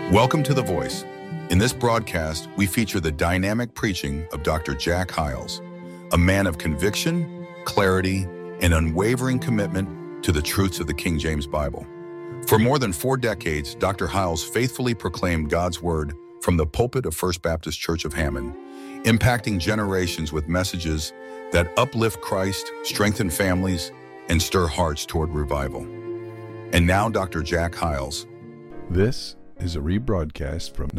Welcome to The Voice. In this broadcast, we feature the dynamic preaching of Dr. Jack Hyles, a man of conviction, clarity, and unwavering commitment to the truths of the King James Bible. For more than 4 decades, Dr. Hyles faithfully proclaimed God's Word from the pulpit of First Baptist Church of Hammond, impacting generations with messages that uplift Christ, strengthen families, and stir hearts toward revival. And now, Dr. Jack Hyles. This is a rebroadcast from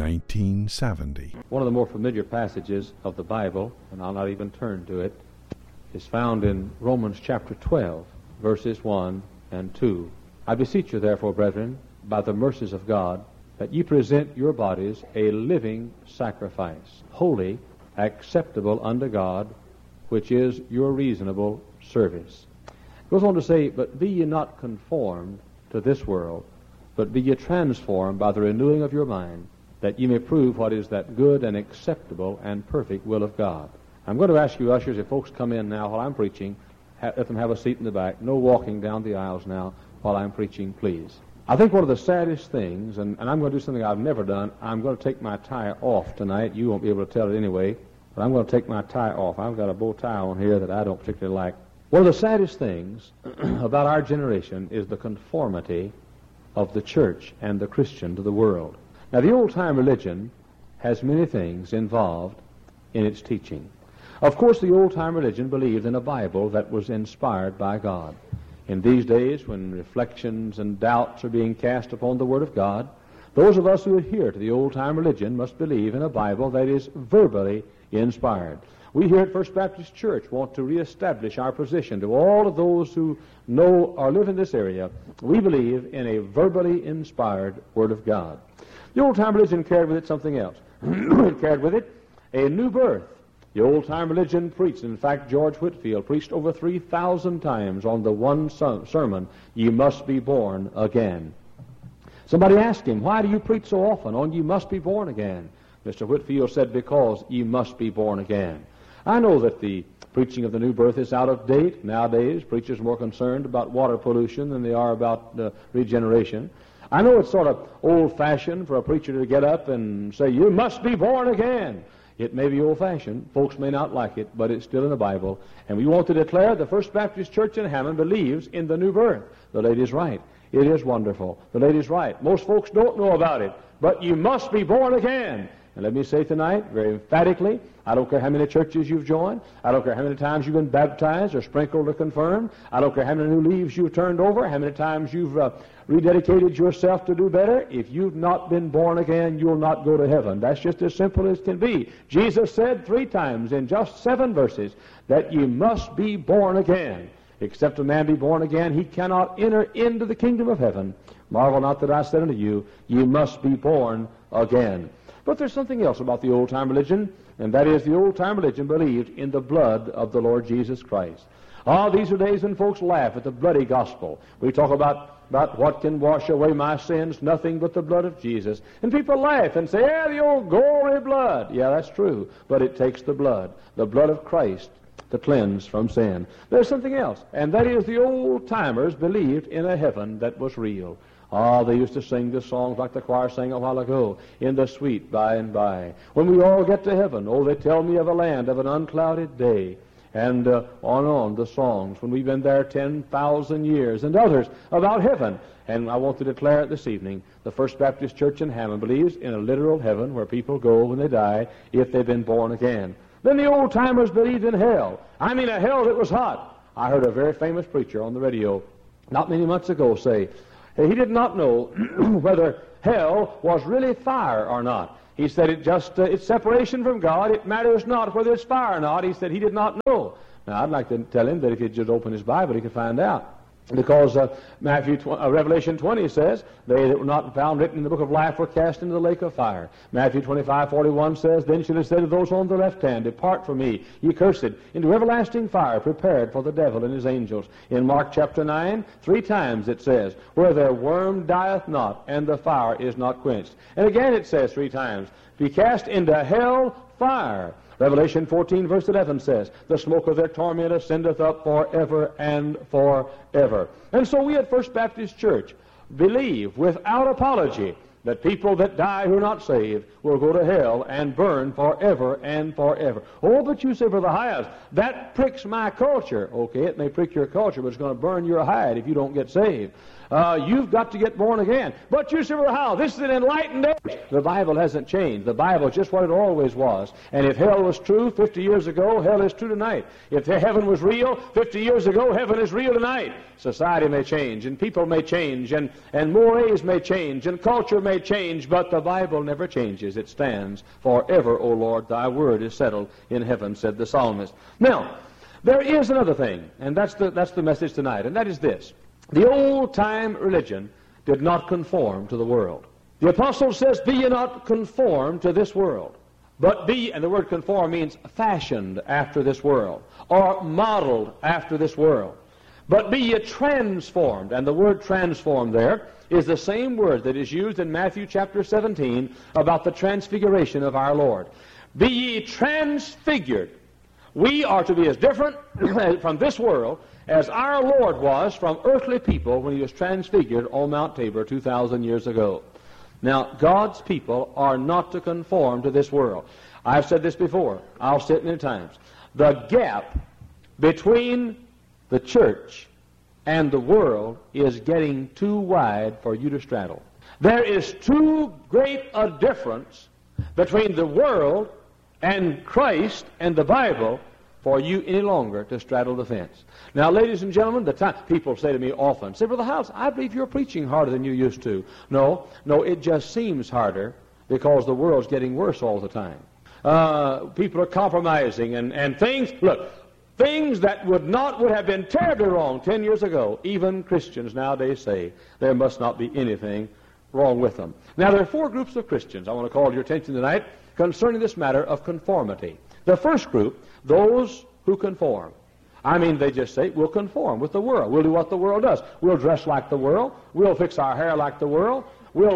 1970. One of the more familiar passages of the Bible, and I'll not even turn to it, is found in Romans chapter 12, verses 1 and 2. I beseech you, therefore, brethren, by the mercies of God, that ye present your bodies a living sacrifice, holy, acceptable unto God, which is your reasonable service. It goes on to say, but be ye not conformed to this world, but be ye transformed by the renewing of your mind, that ye may prove what is that good and acceptable and perfect will of God. I'm going to ask you, ushers, if folks come in now while I'm preaching, let them have a seat in the back. No walking down the aisles now while I'm preaching, please. I think one of the saddest things, and I'm going to do something I've never done, I'm going to take my tie off tonight. You won't be able to tell it anyway, but I'm going to take my tie off. I've got a bow tie on here that I don't particularly like. One of the saddest things about our generation is the conformity of the church and the Christian to the world. Now, the old-time religion has many things involved in its teaching. Of course, the old-time religion believed in a Bible that was inspired by God. In these days, when reflections and doubts are being cast upon the Word of God, those of us who adhere to the old-time religion must believe in a Bible that is verbally inspired. We here at First Baptist Church want to reestablish our position to all of those who know or live in this area. We believe in a verbally inspired Word of God. The old-time religion carried with it something else. It carried with it a new birth. The old-time religion preached, in fact, George Whitefield preached over 3,000 times on the one sermon, ye must be born again. Somebody asked him, why do you preach so often on ye must be born again? Mr. Whitefield said, because ye must be born again. I know that the preaching of the new birth is out of date. Nowadays, preachers are more concerned about water pollution than they are about regeneration. I know it's sort of old-fashioned for a preacher to get up and say, you must be born again. It may be old-fashioned. Folks may not like it, but it's still in the Bible. And we want to declare the First Baptist Church in Hammond believes in the new birth. The lady's right. It is wonderful. The lady's right. Most folks don't know about it, but you must be born again. And let me say tonight, very emphatically, I don't care how many churches you've joined. I don't care how many times you've been baptized or sprinkled or confirmed. I don't care how many new leaves you've turned over, how many times you've rededicated yourself to do better. If you've not been born again, you'll not go to heaven. That's just as simple as can be. Jesus said 3 times in just 7 verses that you must be born again. Except a man be born again, he cannot enter into the kingdom of heaven. Marvel not that I said unto you, ye must be born again. But there's something else about the old-time religion, and that is the old-time religion believed in the blood of the Lord Jesus Christ. These are days when folks laugh at the bloody gospel. We talk about what can wash away my sins, nothing but the blood of Jesus. And people laugh and say, the old gory blood. Yeah, that's true, but it takes the blood of Christ, to cleanse from sin. There's something else, and that is the old-timers believed in a heaven that was real. They used to sing the songs like the choir sang a while ago, in the sweet by and by. When we all get to heaven, they tell me of a land of an unclouded day. And on the songs, when we've been there 10,000 years, and others about heaven. And I want to declare it this evening, the First Baptist Church in Hammond believes in a literal heaven where people go when they die if they've been born again. Then the old-timers believed in hell. I mean, a hell that was hot. I heard a very famous preacher on the radio not many months ago say, he did not know whether hell was really fire or not. He said it's separation from God. It matters not whether it's fire or not. He said he did not know. Now, I'd like to tell him that if he'd just open his Bible, he could find out. Because Revelation 20 says, they that were not found written in the book of life were cast into the lake of fire. Matthew 25:41 says, then shall he say to those on the left hand, depart from me, ye cursed, into everlasting fire, prepared for the devil and his angels. In Mark chapter 9, 3 times it says, where their worm dieth not, and the fire is not quenched. And again it says 3 times, be cast into hell fire. Revelation 14, verse 11 says, the smoke of their torment ascendeth up forever and forever. And so we at First Baptist Church believe without apology that people that die who are not saved will go to hell and burn forever and forever. Oh, but you say, Brother Hyles, that pricks my culture. Okay, it may prick your culture, but it's going to burn your hide if you don't get saved. You've got to get born again. But you say, Brother Hyles, this is an enlightened age. The Bible hasn't changed. The Bible is just what it always was. And if hell was true 50 years ago, hell is true tonight. If heaven was real 50 years ago, heaven is real tonight. Society may change, and people may change, and mores may change, and culture may change, but the Bible never changes. It stands forever, O Lord, thy word is settled in heaven, said the psalmist. Now, there is another thing, and that's the message tonight, and that is this. The old-time religion did not conform to the world. The apostle says, be ye not conformed to this world, but be, and the word conform means fashioned after this world, or modeled after this world. But be ye transformed, and the word transformed there is the same word that is used in Matthew chapter 17 about the transfiguration of our Lord. Be ye transfigured. We are to be as different from this world as our Lord was from earthly people when he was transfigured on Mount Tabor 2,000 years ago. Now, God's people are not to conform to this world. I've said this before. I'll say it many times. The gap between the church and the world is getting too wide for you to straddle. There is too great a difference between the world and Christ and the Bible for you any longer to straddle the fence. Now, ladies and gentlemen, people say to me often, say, Brother Hyles, I believe you're preaching harder than you used to. No, it just seems harder because the world's getting worse all the time. People are compromising and things, look, things that would have been terribly wrong 10 years ago, even Christians nowadays say there must not be anything wrong with them. Now, there are four groups of Christians I want to call your attention tonight concerning this matter of conformity. The first group, those who conform. I mean, they just say, we'll conform with the world. We'll do what the world does. We'll dress like the world. We'll fix our hair like the world. We'll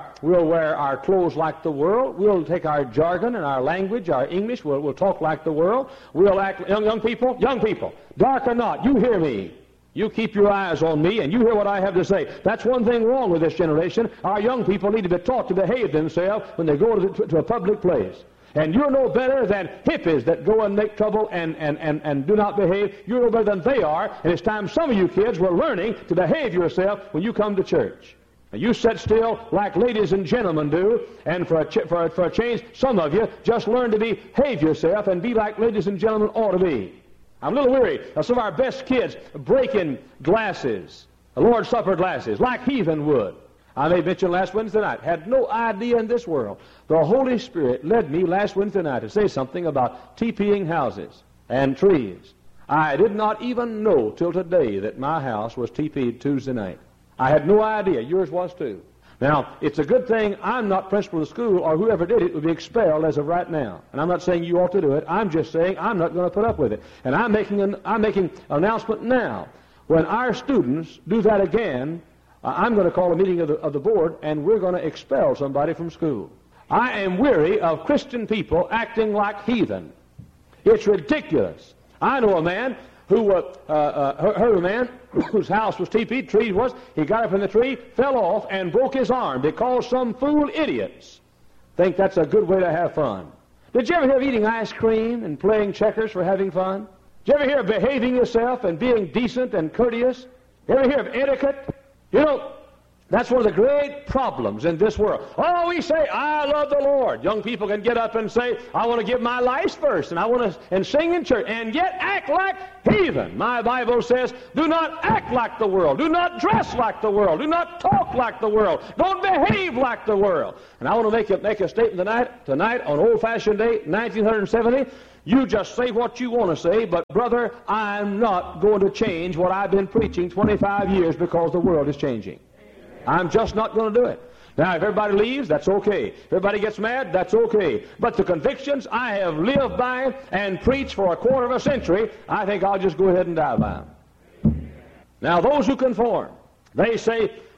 wear our clothes like the world. We'll take our jargon and our language, our English. We'll talk like the world. We'll act, young people, dark or not, you hear me. You keep your eyes on me, and you hear what I have to say. That's one thing wrong with this generation. Our young people need to be taught to behave themselves when they go to a public place. And you're no better than hippies that go and make trouble and do not behave. You're no better than they are, and it's time some of you kids were learning to behave yourself when you come to church. And you sit still like ladies and gentlemen do, and for a change, some of you just learn to behave yourself and be like ladies and gentlemen ought to be. I'm a little weary of some of our best kids breaking glasses, Lord's Supper glasses, like heathen would. I made mention last Wednesday night, had no idea in this world. The Holy Spirit led me last Wednesday night to say something about TPing houses and trees. I did not even know till today that my house was TP'd Tuesday night. I had no idea. Yours was too. Now, it's a good thing I'm not principal of the school, or whoever did it would be expelled as of right now. And I'm not saying you ought to do it. I'm just saying I'm not going to put up with it. And I'm making an announcement now. When our students do that again, I'm going to call a meeting of the board, and we're going to expel somebody from school. I am weary of Christian people acting like heathen. It's ridiculous. I know a man who heard a man whose house was teepeed, tree was. He got up in the tree, fell off, and broke his arm because some fool idiots think that's a good way to have fun. Did you ever hear of eating ice cream and playing checkers for having fun? Did you ever hear of behaving yourself and being decent and courteous? You ever hear of etiquette? You know, that's one of the great problems in this world. Oh, we say, I love the Lord. Young people can get up and say, I want to give my life first, and I want to and sing in church, and yet act like heathen. My Bible says, do not act like the world. Do not dress like the world. Do not talk like the world. Don't behave like the world. And I want to make a statement tonight on old-fashioned day, 1970. You just say what you want to say, but brother, I'm not going to change what I've been preaching 25 years because the world is changing. I'm just not going to do it. Now, if everybody leaves, that's okay. If everybody gets mad, that's okay. But the convictions I have lived by and preached for a quarter of a century, I think I'll just go ahead and die by them. Now, those who conform, they say,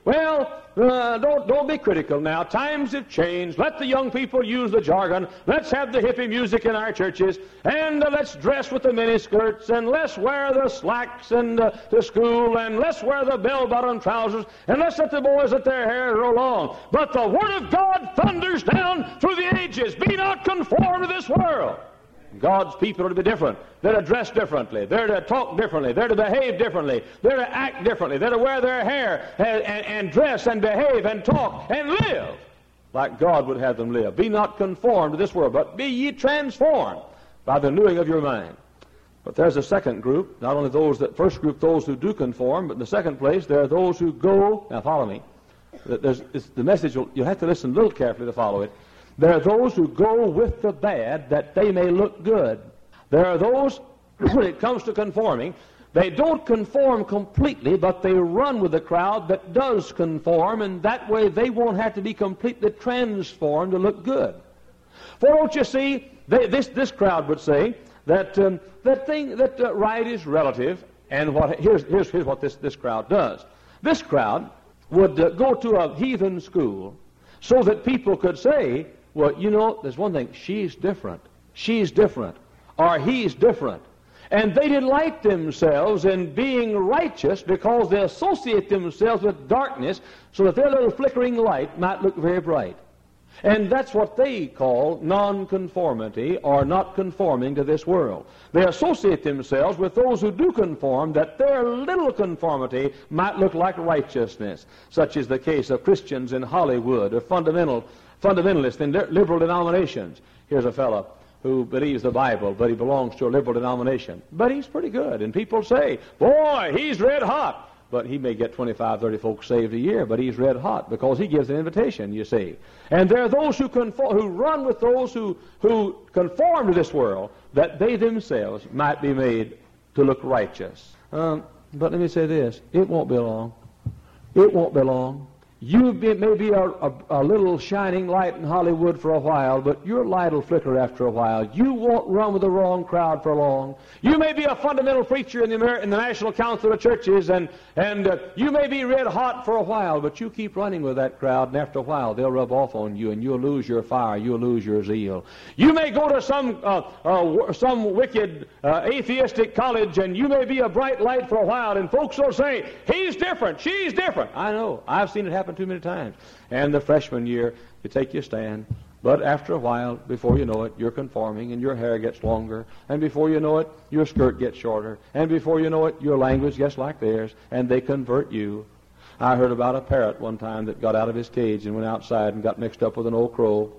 Well, don't be critical now. Times have changed. Let the young people use the jargon. Let's have the hippie music in our churches, and let's dress with the miniskirts, and let's wear the slacks to school, and let's wear the bell-bottom trousers, and let's let the boys let their hair grow long. But the Word of God thunders down through the ages. Be not conformed to this world. God's people are to be different. They're to dress differently. They're to talk differently. They're to behave differently. They're to act differently. They're to wear their hair and dress and behave and talk and live like God would have them live. Be not conformed to this world, but be ye transformed by the renewing of your mind. But there's a second group, not only first group, those who do conform, but in the second place, there are those who go. Now follow me. The message, you'll have to listen a little carefully to follow it. There are those who go with the bad that they may look good. There are those, when it comes to conforming, they don't conform completely, but they run with the crowd that does conform, and that way they won't have to be completely transformed to look good. For don't you see, this crowd would say that right is relative, and here's what this crowd does. This crowd would go to a heathen school so that people could say, well, you know, there's one thing, she's different, or he's different. And they delight themselves in being righteous because they associate themselves with darkness so that their little flickering light might look very bright. And that's what they call nonconformity, or not conforming to this world. They associate themselves with those who do conform, that their little conformity might look like righteousness, such is the case of Christians in Hollywood, or fundamentalists in liberal denominations. Here's a fellow who believes the Bible, but he belongs to a liberal denomination. But he's pretty good, and people say, boy, he's red hot. But he may get 25, 30 folks saved a year, but he's red hot because he gives an invitation, you see. And there are those who run with those who conform to this world, that they themselves might be made to look righteous. But let me say this, it won't be long. It won't be long. You may be a little shining light in Hollywood for a while, but your light will flicker after a while. You won't run with the wrong crowd for long. You may be a fundamental preacher in the National Council of Churches, and you may be red hot for a while, but you keep running with that crowd, and after a while they'll rub off on you, and you'll lose your fire, you'll lose your zeal. You may go to some wicked atheistic college, and you may be a bright light for a while, and folks will say, he's different, she's different. I know, I've seen it happen too many times. And the freshman year, you take your stand, but after a while, before you know it, you're conforming, and your hair gets longer, and before you know it, your skirt gets shorter, and before you know it, your language gets like theirs, and they convert you. I heard about a parrot one time that got out of his cage and went outside and got mixed up with an old crow.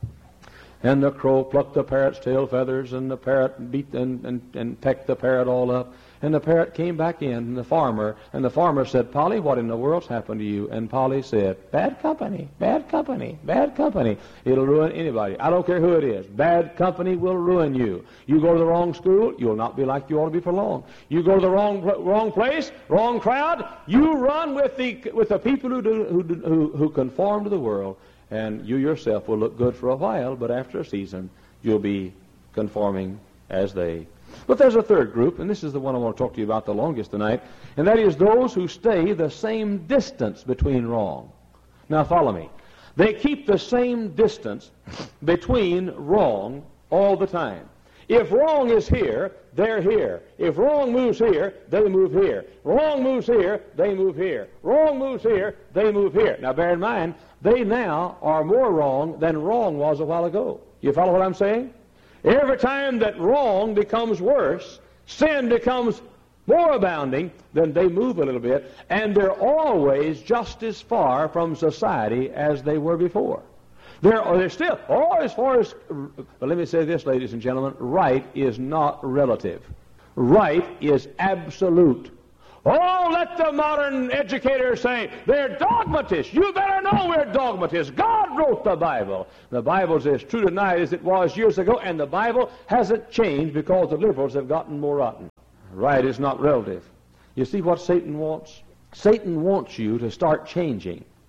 And the crow plucked the parrot's tail feathers, and the parrot beat and pecked the parrot all up. And the parrot came back in, and the farmer said, Polly, what in the world's happened to you? And Polly said, bad company, bad company, bad company. It'll ruin anybody. I don't care who it is. Bad company will ruin you. You go to the wrong school, you'll not be like you ought to be for long. You go to the wrong place, wrong crowd, you run with the people who conform to the world, and you yourself will look good for a while, but after a season, you'll be conforming as they. But there's a third group, and this is the one I want to talk to you about the longest tonight, and that is those who stay the same distance between wrong. Now follow me. They keep the same distance between wrong all the time. If wrong is here, they're here. If wrong moves here, they move here. Wrong moves here, they move here. Wrong moves here, they move here. Now bear in mind, they now are more wrong than wrong was a while ago. You follow what I'm saying? Every time that wrong becomes worse, sin becomes more abounding, then they move a little bit, and they're always just as far from society as they were before. They're still, as far as, but let me say this, ladies and gentlemen, right is not relative. Right is absolute. Oh, let the modern educators say they're dogmatists. You better know we're dogmatists. God wrote the Bible. The Bible's as true tonight as it was years ago, and the Bible hasn't changed because the liberals have gotten more rotten. Right is not relative. You see what Satan wants? Satan wants you to start changing.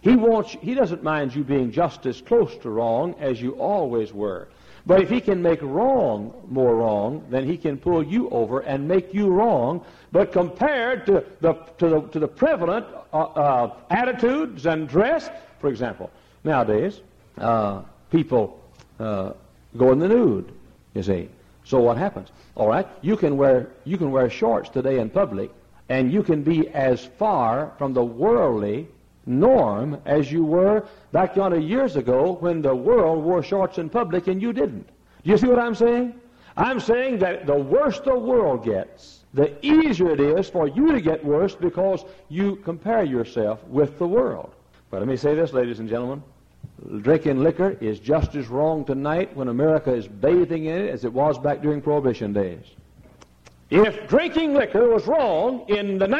He doesn't mind you being just as close to wrong as you always were. But if he can make wrong more wrong, then he can pull you over and make you wrong. But compared to the prevalent attitudes and dress, for example, nowadays people go in the nude. You see. So what happens? All right, you can wear shorts today in public, and you can be as far from the worldly norm as you were back yonder years ago when the world wore shorts in public and you didn't. Do you see what I'm saying? I'm saying that the worse the world gets, the easier it is for you to get worse because you compare yourself with the world. But let me say this, ladies and gentlemen. Drinking liquor is just as wrong tonight when America is bathing in it as it was back during Prohibition days. If drinking liquor was wrong in the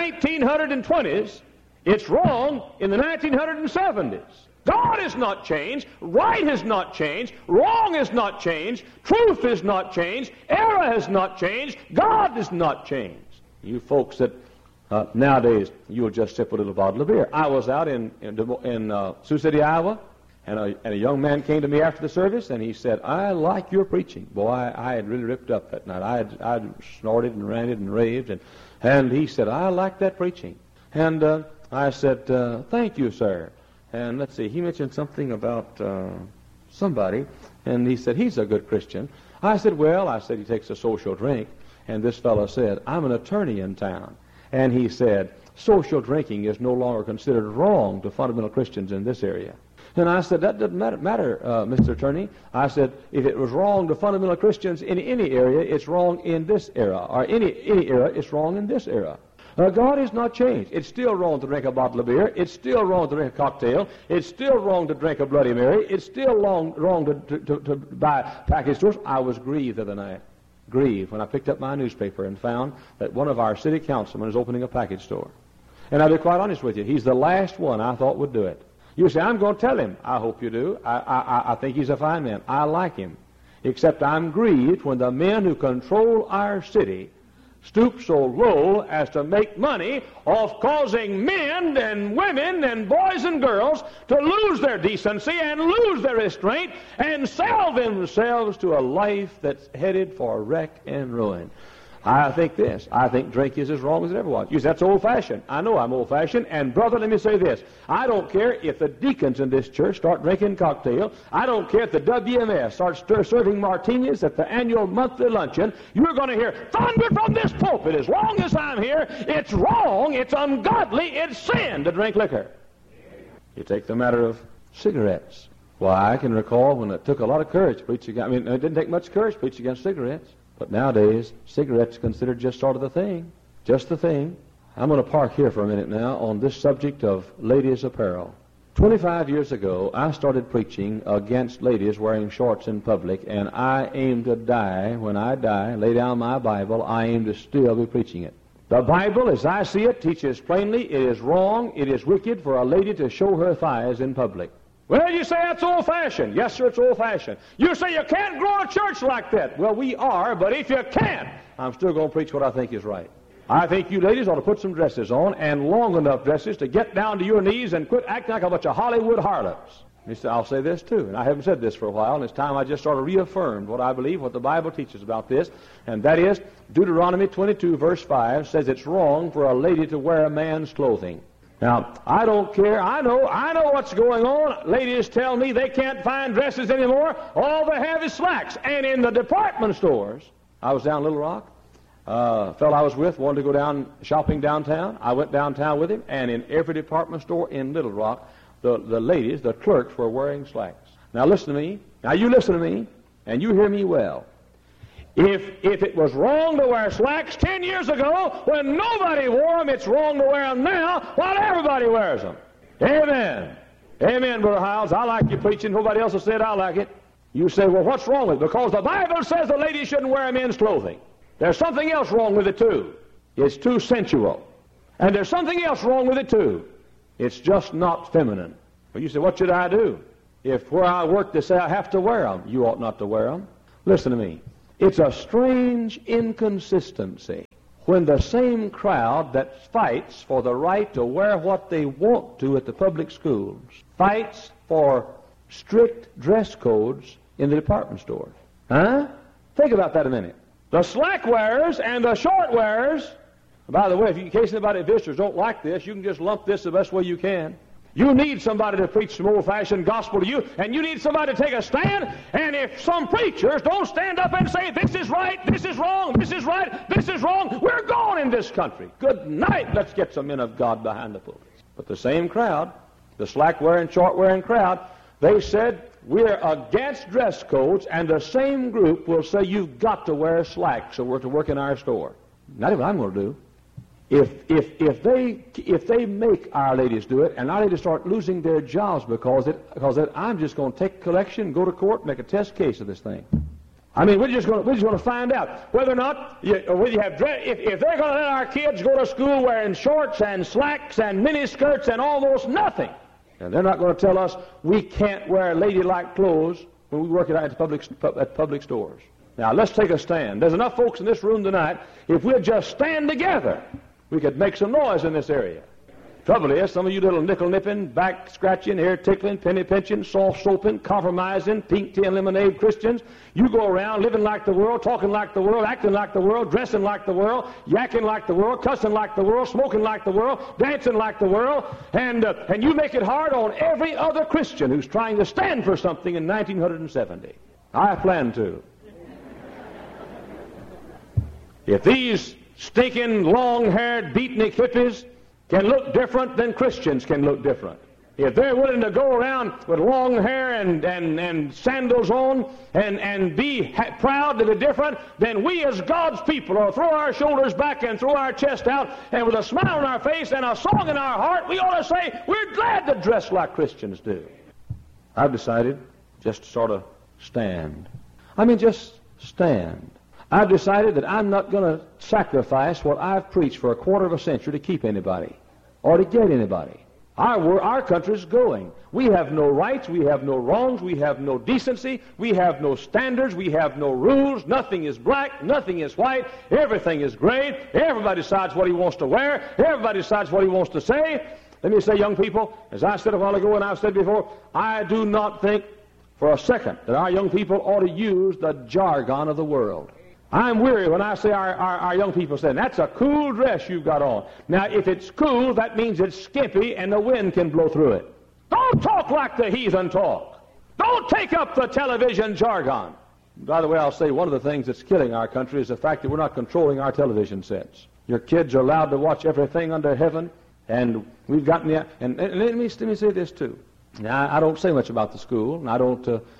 1920s, it's wrong in the 1970s. God has not changed. Right has not changed. Wrong has not changed. Truth has not changed. Error has not changed. God has not changed. You folks that nowadays you'll just sip a little bottle of beer. I was out in Sioux City, Iowa, and a young man came to me after the service, and he said, "I like your preaching." Boy, I had really ripped up that night. I had snorted and ranted and raved, and he said, "I like that preaching." And I said, "Thank you, sir." And let's see, he mentioned something about somebody, and he said, "He's a good Christian." I said, he takes a social drink. And this fellow said, "I'm an attorney in town." And he said, "Social drinking is no longer considered wrong to fundamental Christians in this area." And I said, "That doesn't matter, Mr. Attorney." I said, "If it was wrong to fundamental Christians in any area, it's wrong in this era. Or any era, it's wrong in this era. God has not changed. It's still wrong to drink a bottle of beer. It's still wrong to drink a cocktail. It's still wrong to drink a Bloody Mary. It's still wrong to buy package stores." I was grieved the other night. Grieved when I picked up my newspaper and found that one of our city councilmen is opening a package store. And I'll be quite honest with you, he's the last one I thought would do it. You say, "I'm going to tell him." I hope you do. I think he's a fine man. I like him. Except I'm grieved when the men who control our city stoop so low as to make money off causing men and women and boys and girls to lose their decency and lose their restraint and sell themselves to a life that's headed for wreck and ruin. I think drink is as wrong as it ever was. You say, "That's old-fashioned." I know I'm old-fashioned, and brother, let me say this. I don't care if the deacons in this church start drinking cocktail. I don't care if the WMS starts serving martinis at the annual monthly luncheon. You're going to hear thunder from this pulpit. As long as I'm here, it's wrong, it's ungodly, it's sin to drink liquor. You take the matter of cigarettes. Why, I can recall when it took a lot of courage to preach against, it didn't take much courage to preach against cigarettes. But nowadays, cigarettes are considered just sort of the thing. Just the thing. I'm going to park here for a minute now on this subject of ladies' apparel. 25 years ago, I started preaching against ladies wearing shorts in public, and I aim to die. When I die, lay down my Bible, I aim to still be preaching it. The Bible, as I see it, teaches plainly it is wrong, it is wicked for a lady to show her thighs in public. Well, you say that's old-fashioned. Yes, sir, it's old-fashioned. You say you can't grow a church like that. Well, we are, but if you can't, I'm still going to preach what I think is right. I think you ladies ought to put some dresses on, and long enough dresses to get down to your knees and quit acting like a bunch of Hollywood harlots. I'll say this, too, and I haven't said this for a while, and it's time I just sort of reaffirmed what I believe, what the Bible teaches about this, and that is Deuteronomy 22, verse 5, says it's wrong for a lady to wear a man's clothing. Now, I don't care. I know what's going on. Ladies tell me they can't find dresses anymore. All they have is slacks. And in the department stores, I was down in Little Rock. A fellow I was with wanted to go down shopping downtown. I went downtown with him, and in every department store in Little Rock, the ladies, the clerks, were wearing slacks. Now, listen to me. Now, you listen to me, and you hear me well. If it was wrong to wear slacks 10 years ago, when nobody wore them, it's wrong to wear them now while everybody wears them. Amen. Amen, Brother Hiles. I like you preaching. Nobody else has said I like it. You say, "Well, what's wrong with it?" Because the Bible says the lady shouldn't wear men's clothing. There's something else wrong with it, too. It's too sensual. And there's something else wrong with it, too. It's just not feminine. Well, you say, "What should I do?" If where I work they say I have to wear them, you ought not to wear them. Listen to me. It's a strange inconsistency. when the same crowd that fights for the right to wear what they want to at the public schools fights for strict dress codes in the department stores? Huh? Think about that a minute. The slack wearers and the short wearers. By the way, in case anybody visitors don't like this, you can just lump this the best way you can. You need somebody to preach some old-fashioned gospel to you, and you need somebody to take a stand. And if some preachers don't stand up and say, this is right, this is wrong, this is right, this is wrong, we're gone in this country. Good night. Let's get some men of God behind the pulpit. But the same crowd, the slack-wearing, short-wearing crowd, they said, we're against dress codes, and the same group will say, you've got to wear slacks or we're to work in our store. Not what I'm going to do. If they make our ladies do it, and our ladies start losing their jobs because I'm just going to take collection, go to court, make a test case of this thing. I mean, we're just going to find out whether or not if they're going to let our kids go to school wearing shorts and slacks and mini skirts and almost nothing, and they're not going to tell us we can't wear ladylike clothes when we work at public stores. Now let's take a stand. There's enough folks in this room tonight. If we'll just stand together, we could make some noise in this area. Trouble is, some of you little nickel-nipping, back-scratching, hair-tickling, penny-pinching, soft-soaping, compromising, pink-tea and lemonade Christians, you go around living like the world, talking like the world, acting like the world, dressing like the world, yakking like the world, cussing like the world, smoking like the world, dancing like the world, and you make it hard on every other Christian who's trying to stand for something in 1970. I plan to. If these stinking, long-haired, beatnik hippies can look different, then Christians can look different. If they're willing to go around with long hair and sandals on and be proud to be different, then we as God's people will throw our shoulders back and throw our chest out, and with a smile on our face and a song in our heart, we ought to say, we're glad to dress like Christians do. I've decided just to sort of stand. I mean, just stand. I've decided that I'm not going to sacrifice what I've preached for a quarter of a century to keep anybody or to get anybody. Our country's going. We have no rights, we have no wrongs, we have no decency, we have no standards, we have no rules. Nothing is black, nothing is white, everything is gray. Everybody decides what he wants to wear, everybody decides what he wants to say. Let me say, young people, as I said a while ago and I've said before, I do not think for a second that our young people ought to use the jargon of the world. I'm weary when I say our young people say, that's a cool dress you've got on. Now, if it's cool, that means it's skimpy and the wind can blow through it. Don't talk like the heathen talk. Don't take up the television jargon. By the way, I'll say one of the things that's killing our country is the fact that we're not controlling our television sets. Your kids are allowed to watch everything under heaven, and we've gotten the... And let me say this, too. Now, I don't say much about the school, and I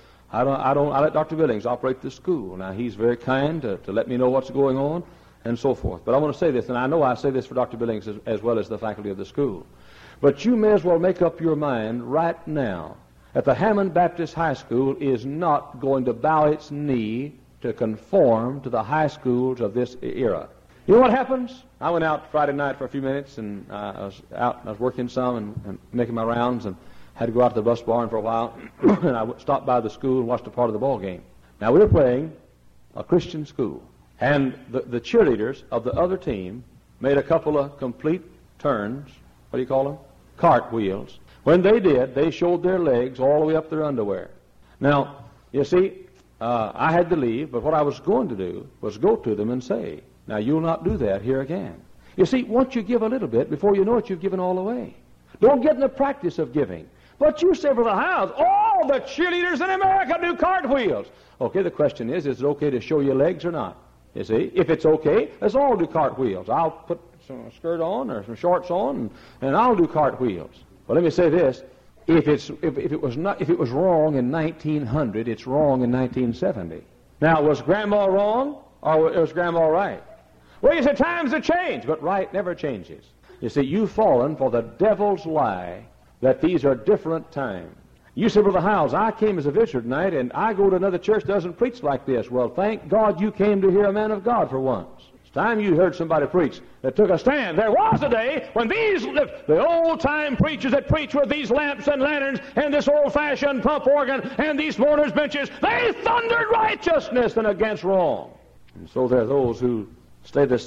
let Dr. Billings operate the school. Now, he's very kind to let me know what's going on and so forth. But I want to say this, and I know I say this for Dr. Billings as well as the faculty of the school. But you may as well make up your mind right now that the Hammond Baptist High School is not going to bow its knee to conform to the high schools of this era. You know what happens? I went out Friday night for a few minutes, and I was working some and making my rounds, and had to go out to the bus barn for a while, and I stopped by the school and watched a part of the ball game. Now, we were playing a Christian school, and the cheerleaders of the other team made a couple of complete turns, what do you call them? Cartwheels. When they did, they showed their legs all the way up their underwear. Now, you see, I had to leave, but what I was going to do was go to them and say, now, you'll not do that here again. You see, once you give a little bit, before you know it, you've given all away. Don't get in the practice of giving. But you say for the house, all the cheerleaders in America do cartwheels. Okay, the question is it okay to show your legs or not? You see, if it's okay, let's all do cartwheels. I'll put some skirt on or some shorts on, and I'll do cartwheels. Well, let me say this: if it was wrong in 1900, it's wrong in 1970. Now, was Grandma wrong or was Grandma right? Well, you say times have changed, but right never changes. You see, you've fallen for the devil's lie that these are different times. You said, Brother Howells, I came as a visitor tonight, and I go to another church that doesn't preach like this. Well, thank God you came to hear a man of God for once. It's time you heard somebody preach that took a stand. There was a day when the old-time preachers that preach with these lamps and lanterns and this old-fashioned pump organ and these mourners' benches, they thundered righteousness and against wrong. And so there are those who stay the same distance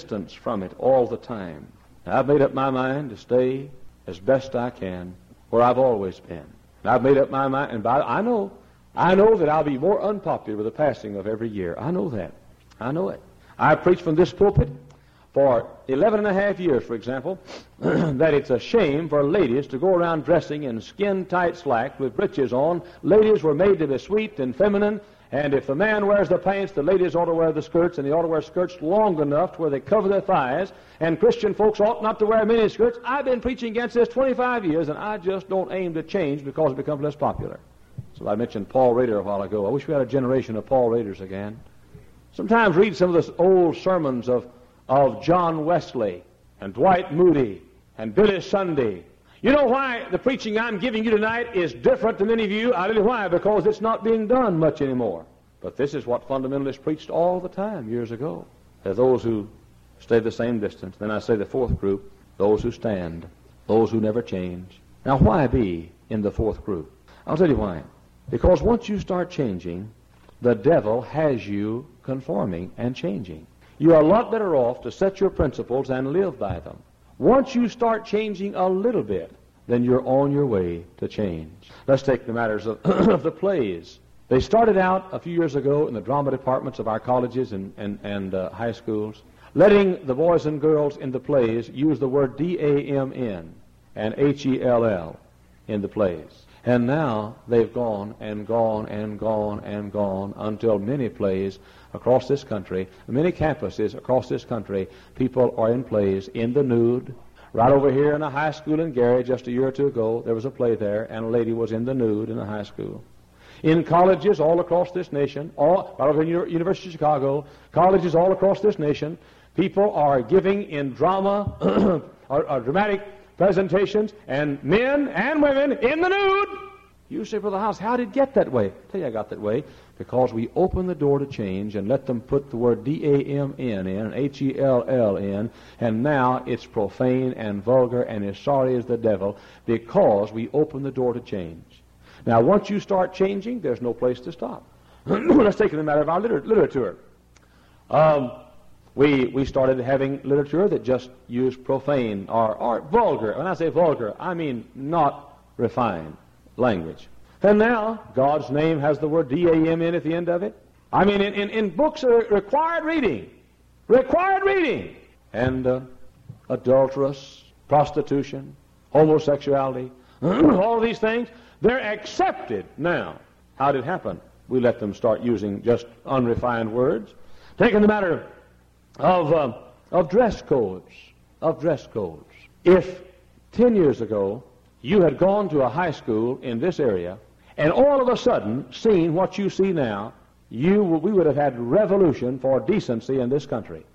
distance from it all the time. Now, I've made up my mind to stay as best I can where I've always been. And I've made up my mind, and I know that I'll be more unpopular with the passing of every year. I know that. I know it. I've preached from this pulpit for 11 and a half years, for example, that it's a shame for ladies to go around dressing in skin-tight slacks with breeches on. Ladies were made to be sweet and feminine, and if the man wears the pants, the ladies ought to wear the skirts, and they ought to wear skirts long enough to where they cover their thighs, and Christian folks ought not to wear mini skirts. I've been preaching against this 25 years, and I just don't aim to change because it becomes less popular. So I mentioned Paul Rader a while ago. I wish we had a generation of Paul Raders again. Sometimes read some of the old sermons of John Wesley and Dwight Moody and Billy Sunday. You know why the preaching I'm giving you tonight is different than any of you? I'll tell you why. Because it's not being done much anymore. But this is what fundamentalists preached all the time years ago. There's those who stay the same distance. Then I say the fourth group, those who stand, those who never change. Now, why be in the fourth group? I'll tell you why. Because once you start changing, the devil has you conforming and changing. You are a lot better off to set your principles and live by them. Once you start changing a little bit, then you're on your way to change. Let's take the matters of, of the plays. They started out a few years ago in the drama departments of our colleges and high schools, letting the boys and girls in the plays use the word D-A-M-N and H-E-L-L in the plays. And now they've gone and gone and gone and gone until many plays across this country, many campuses across this country, people are in plays in the nude. Right over here in a high school in Gary just a year or two ago, there was a play there, and a lady was in the nude in a high school. In colleges all across this nation, right over in University of Chicago, colleges all across this nation, people are giving in drama or dramatic presentations, and men and women in the nude. You say, Brother House, how did it get that way? I tell you I got that way because we open the door to change and let them put the word D-A-M-N in and H-E-L-L in, and now it's profane and vulgar and as sorry as the devil because we open the door to change. Now, once you start changing, there's no place to stop. Let's take the matter of our literature. We started having literature that just used profane or vulgar. When I say vulgar, I mean not refined language. And now, God's name has the word D-A-M-N at the end of it. I mean, in books are required reading. And adulterous, prostitution, homosexuality, all these things, they're accepted now. How did it happen? We let them start using just unrefined words. Taking the matter of dress codes. If 10 years ago you had gone to a high school in this area and all of a sudden seen what you see now, we would have had revolution for decency in this country.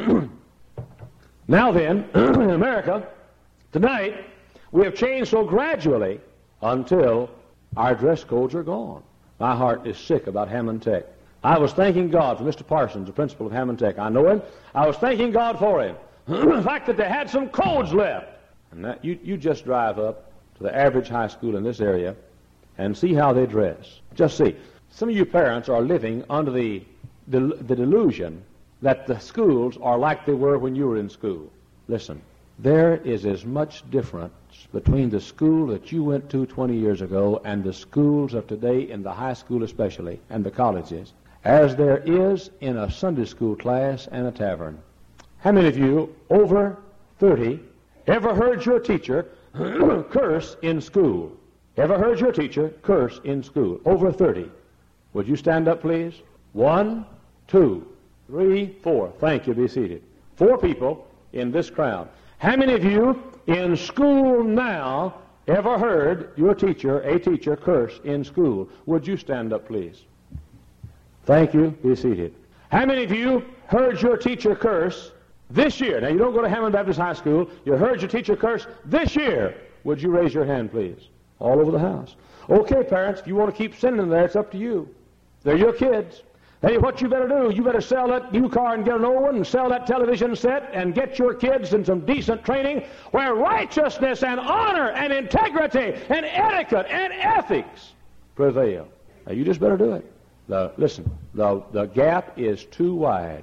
Now then, in America, tonight, we have changed so gradually until our dress codes are gone. My heart is sick about Hammond Tech. I was thanking God for Mr. Parsons, the principal of Hammond Tech. I know him. I was thanking God for him. The fact that they had some codes left. And that, you just drive up to the average high school in this area and see how they dress. Just see. Some of you parents are living under the delusion that the schools are like they were when you were in school. Listen, there is as much difference between the school that you went to 20 years ago and the schools of today, in the high school especially, and the colleges, as there is in a Sunday school class and a tavern. How many of you, over 30, ever heard your teacher curse in school? Ever heard your teacher curse in school? Over 30. Would you stand up, please? 1, 2, 3, 4. Thank you. Be seated. 4 people in this crowd. How many of you in school now ever heard your teacher, a teacher, curse in school? Would you stand up, please? Thank you. Be seated. How many of you heard your teacher curse this year? Now, you don't go to Hammond Baptist High School. You heard your teacher curse this year. Would you raise your hand, please? All over the house. Okay, parents, if you want to keep sending them there, it's up to you. They're your kids. Hey, what you better do, you better sell that new car and get an old one, and sell that television set and get your kids in some decent training where righteousness and honor and integrity and etiquette and ethics prevail. Now, you just better do it. Listen, the gap is too wide.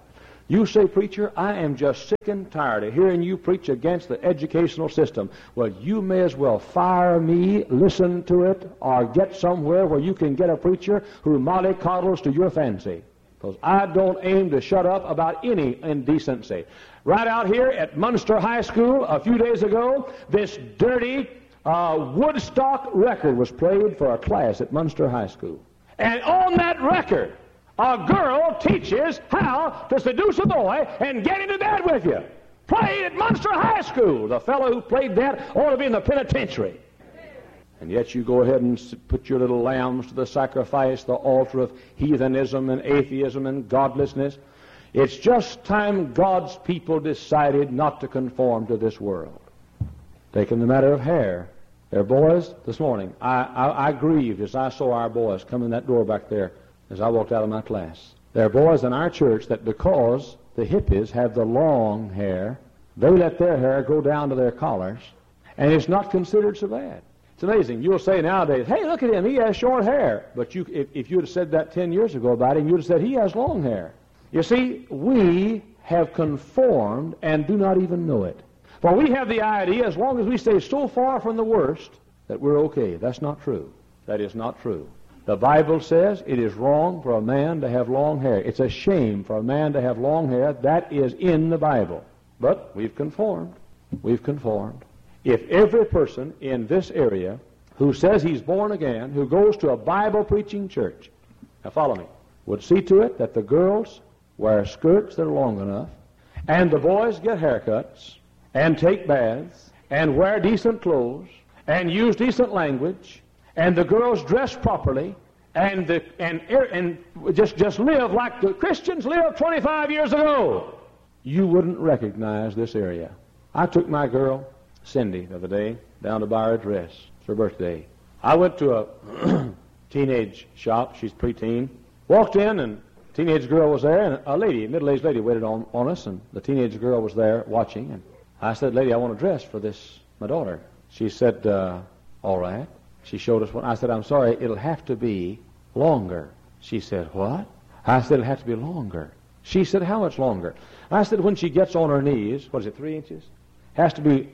You say, preacher, I am just sick and tired of hearing you preach against the educational system. Well, you may as well fire me, listen to it, or get somewhere where you can get a preacher who mollycoddles to your fancy. Because I don't aim to shut up about any indecency. Right out here at Munster High School a few days ago, this dirty Woodstock record was played for a class at Munster High School. And on that record, a girl teaches how to seduce a boy and get into bed with you. Played at Munster High School. The fellow who played that ought to be in the penitentiary. And yet you go ahead and put your little lambs to the sacrifice, the altar of heathenism and atheism and godlessness. It's just time God's people decided not to conform to this world. Taking the matter of hair. Their boys, this morning, I grieved as I saw our boys come in that door back there as I walked out of my class. There are boys in our church that because the hippies have the long hair, they let their hair go down to their collars, and it's not considered so bad. It's amazing. You'll say nowadays, hey, look at him, he has short hair. But if you'd have said that 10 years ago about him, you'd have said he has long hair. You see, we have conformed and do not even know it. For we have the idea, as long as we stay so far from the worst, that we're okay. That's not true. That is not true. The Bible says it is wrong for a man to have long hair. It's a shame for a man to have long hair. That is in the Bible. But we've conformed. We've conformed. If every person in this area who says he's born again, who goes to a Bible-preaching church, now follow me, would see to it that the girls wear skirts that are long enough, and the boys get haircuts, and take baths, and wear decent clothes, and use decent language, and the girls dress properly, and just live like the Christians lived 25 years ago, you wouldn't recognize this area. I took my girl, Cindy, the other day, down to buy her a dress. It's her birthday. I went to a teenage shop. She's preteen. Walked in, and a teenage girl was there, and a lady, a middle-aged lady, waited on us, and the teenage girl was there watching, and I said, lady, I want a dress for this, my daughter. She said, all right. She showed us one. I said, I'm sorry, it'll have to be longer. She said, what? I said, it'll have to be longer. She said, how much longer? I said, when she gets on her knees, what is it, 3 inches? Has to be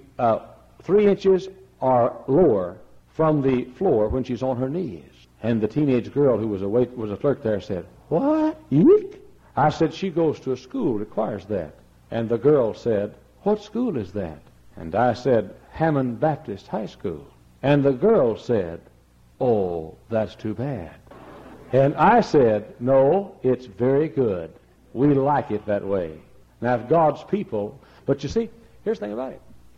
3 inches or lower from the floor when she's on her knees. And the teenage girl who was a clerk there said, what? Eek? I said, she goes to a school that requires that. And the girl said, what school is that? And I said, Hammond Baptist High School. And the girl said, oh, that's too bad. And I said, no, it's very good. We like it that way. Now, if God's people, but you see, here's the thing about it.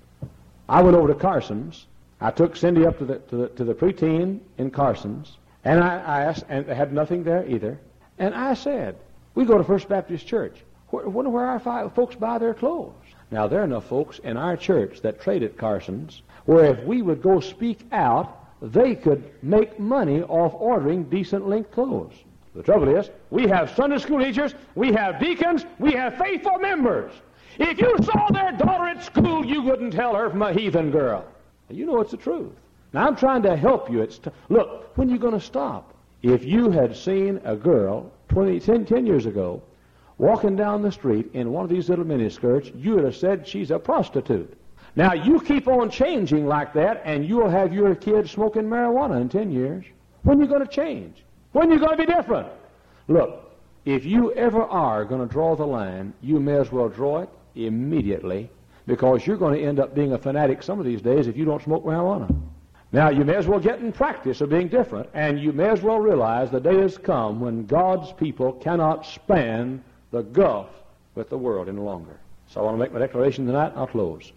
I went over to Carson's. I took Cindy up to the preteen in Carson's, and I asked, and they had nothing there either. And I said, we go to First Baptist Church. Wonder where our folks buy their clothes. Now, there are enough folks in our church that trade at Carson's where if we would go speak out, they could make money off ordering decent length clothes. The trouble is, we have Sunday school teachers, we have deacons, we have faithful members. If you saw their daughter at school, you wouldn't tell her from a heathen girl. You know it's the truth. Now, I'm trying to help you. Look, when are you going to stop? If you had seen a girl 10 years ago walking down the street in one of these little miniskirts, you would have said she's a prostitute. Now, you keep on changing like that, and you'll have your kids smoking marijuana in 10 years. When are you going to change? When are you going to be different? Look, if you ever are going to draw the line, you may as well draw it immediately, because you're going to end up being a fanatic some of these days if you don't smoke marijuana. Now, you may as well get in practice of being different, and you may as well realize the day has come when God's people cannot span the gulf with the world any longer. So I want to make my declaration tonight, and I'll close.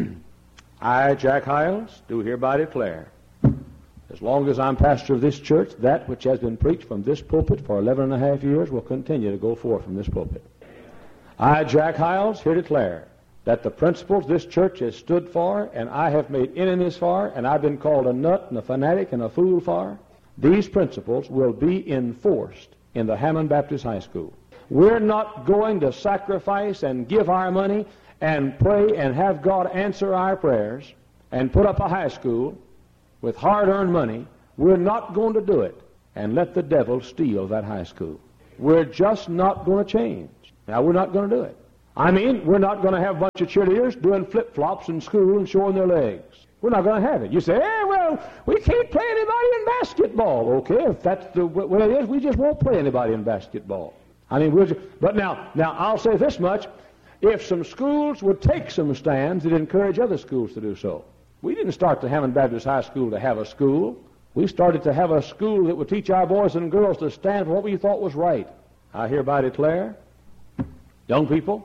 I, Jack Hyles, do hereby declare, as long as I'm pastor of this church, that which has been preached from this pulpit for 11.5 years will continue to go forth from this pulpit. I, Jack Hyles, here declare that the principles this church has stood for, and I have made enemies for, and I've been called a nut and a fanatic and a fool for, these principles will be enforced in the Hammond Baptist High School. We're not going to sacrifice and give our money and pray and have God answer our prayers and put up a high school with hard-earned money. We're not going to do it and let the devil steal that high school. We're just not going to change. Now, we're not going to do it. I mean, we're not going to have a bunch of cheerleaders doing flip-flops in school and showing their legs. We're not going to have it. You say, hey, well, we can't play anybody in basketball. Okay, if that's the way it is, we just won't play anybody in basketball. I mean, but now I'll say this much. If some schools would take some stands, they'd encourage other schools to do so. We didn't start the Hammond Baptist High School to have a school. We started to have a school that would teach our boys and girls to stand for what we thought was right. I hereby declare, young people,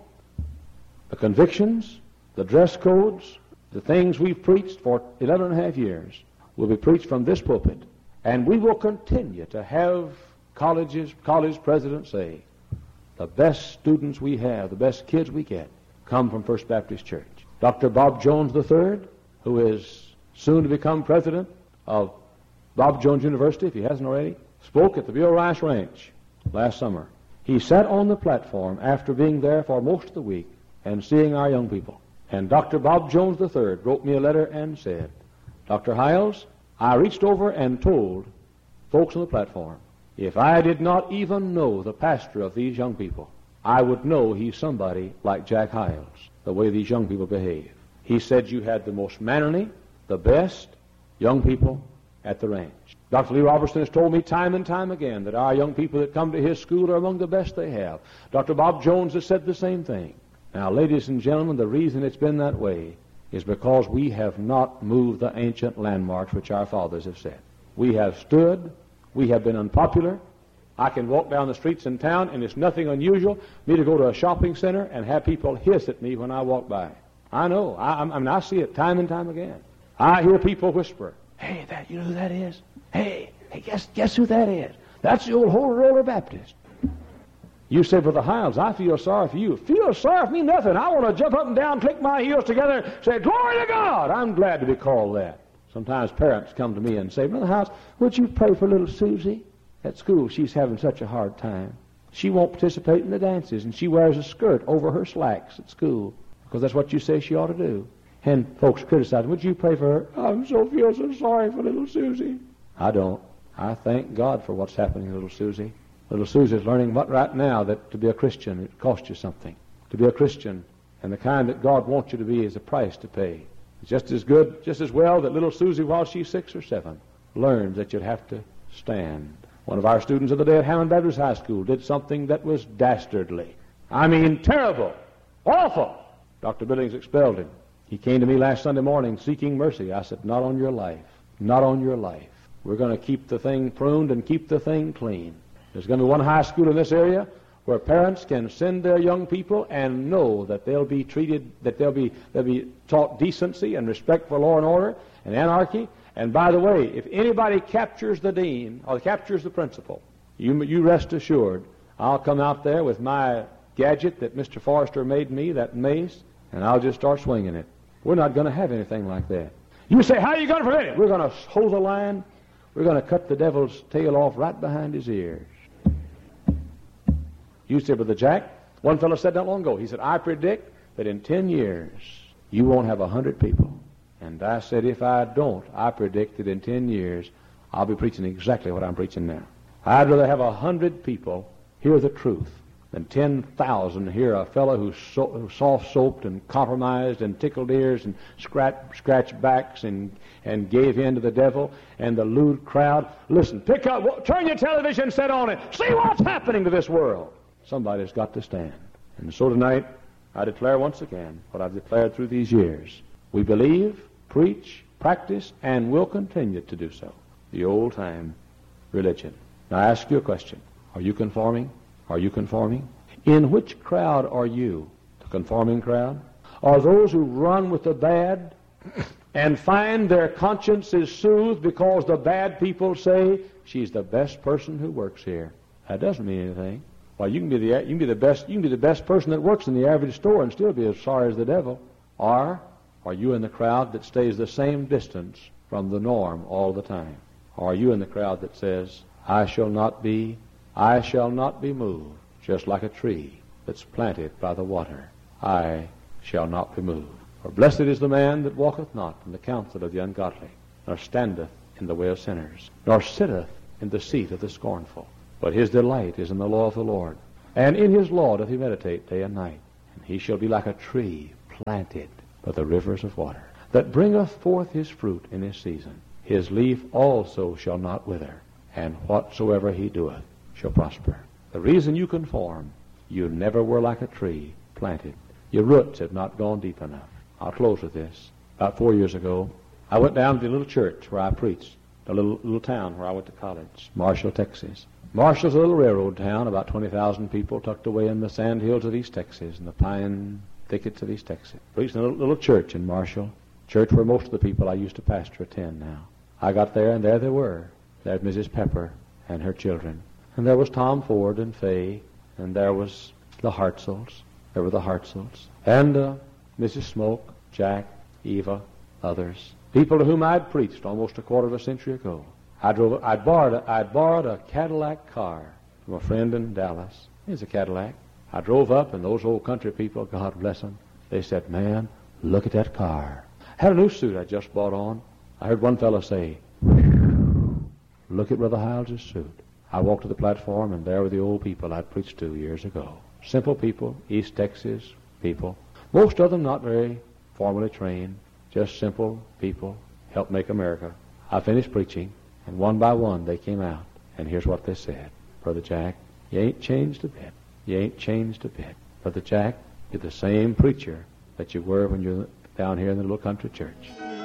the convictions, the dress codes, the things we've preached for 11 and a half years will be preached from this pulpit. And we will continue to have college presidents say, the best students we have, the best kids we get, come from First Baptist Church. Dr. Bob Jones III, who is soon to become president of Bob Jones University, if he hasn't already, spoke at the Bill Rice Ranch last summer. He sat on the platform after being there for most of the week and seeing our young people. And Dr. Bob Jones III wrote me a letter and said, Dr. Hiles, I reached over and told folks on the platform, if I did not even know the pastor of these young people, I would know he's somebody like Jack Hiles, the way these young people behave. He said you had the most mannerly, the best young people at the ranch. Dr. Lee Robertson has told me time and time again that our young people that come to his school are among the best they have. Dr. Bob Jones has said the same thing. Now, ladies and gentlemen, the reason it's been that way is because we have not moved the ancient landmarks which our fathers have set. We have stood, we have been unpopular. I can walk down the streets in town, and it's nothing unusual me to go to a shopping center and have people hiss at me when I walk by. I know. I see it time and time again. I hear people whisper, hey, you know who that is? Hey, guess who that is? That's the old Holy Roller Baptist. You say, Brother Hiles, I feel sorry for you. Feel sorry for me? Nothing. I want to jump up and down, click my heels together, say, glory to God. I'm glad to be called that. Sometimes parents come to me and say, Brother Hiles, would you pray for little Susie? At school, she's having such a hard time. She won't participate in the dances, and she wears a skirt over her slacks at school, because that's what you say she ought to do. And folks criticize, would you pray for her? I feel so sorry for little Susie. I don't. I thank God for what's happening to little Susie. Little Susie's learning right now that to be a Christian, it costs you something. To be a Christian, and the kind that God wants you to be, is a price to pay. It's just as good, just as well that little Susie, while she's 6 or 7, learns that you'd have to stand. One of our students of the day at Hammond Baptist High School did something that was dastardly. I mean, terrible, awful. Dr. Billings expelled him. He came to me last Sunday morning seeking mercy. I said, not on your life. Not on your life. We're going to keep the thing pruned and keep the thing clean. There's going to be one high school in this area where parents can send their young people and know that they'll be treated, that they'll be taught decency and respect for law and order and anarchy. And by the way, if anybody captures the dean or captures the principal, you rest assured, I'll come out there with my gadget that Mr. Forrester made me, that mace, and I'll just start swinging it. We're not going to have anything like that. You say, how are you going to prevent it? We're going to hold the line. We're going to cut the devil's tail off right behind his ears. You say, Brother Jack, one fellow said not long ago, he said, I predict that in 10 years you won't have 100 people. And I said, if I don't, I predict that in 10 years I'll be preaching exactly what I'm preaching now. I'd rather have 100 people hear the truth than 10,000 hear a fellow who's soft-soaped and compromised and tickled ears and scratched backs and gave in to the devil and the lewd crowd. Listen, turn your television set on it. See what's happening to this world. Somebody's got to stand. And so tonight, I declare once again what I've declared through these years. We believe, preach, practice, and will continue to do so. The old-time religion. Now I ask you a question. Are you conforming? Are you conforming? In which crowd are you? The conforming crowd? Are those who run with the bad and find their consciences soothed because the bad people say, she's the best person who works here? That doesn't mean anything. Well, you can be the best person that works in the average store and still be as sorry as the devil. Or are you in the crowd that stays the same distance from the norm all the time? Or are you in the crowd that says, I shall not be moved, just like a tree that's planted by the water. I shall not be moved. For blessed is the man that walketh not in the counsel of the ungodly, nor standeth in the way of sinners, nor sitteth in the seat of the scornful. But his delight is in the law of the Lord. And in his law doth he meditate day and night. And he shall be like a tree planted by the rivers of water, that bringeth forth his fruit in his season. His leaf also shall not wither, and whatsoever he doeth shall prosper. The reason you conform, you never were like a tree planted. Your roots have not gone deep enough. I'll close with this. About 4 years ago, I went down to the little church where I preached, the little town where I went to college, Marshall, Texas. Marshall's a little railroad town, about 20,000 people tucked away in the sand hills of East Texas and the pine thickets of East Texas. Preached in a little church in Marshall, church where most of the people I used to pastor attend now. I got there, and there they were. There's Mrs. Pepper and her children. And there was Tom Ford and Fay, and there was the Hartzels. There were the Hartzels. And Mrs. Smoke, Jack, Eva, others. People to whom I'd preached almost a quarter of a century ago. I'd borrowed a Cadillac car from a friend in Dallas. Here's a Cadillac. I drove up, and those old country people, God bless them, they said, "Man, look at that car." Had a new suit I just bought on. I heard one fellow say, "Look at Brother Hiles' suit." I walked to the platform, and there were the old people I'd preached to years ago. Simple people, East Texas people. Most of them not very formally trained, just simple people, helped make America. I finished preaching, and one by one they came out, and here's what they said. "Brother Jack, you ain't changed a bit. You ain't changed a bit. Brother Jack, you're the same preacher that you were when you were down here in the little country church."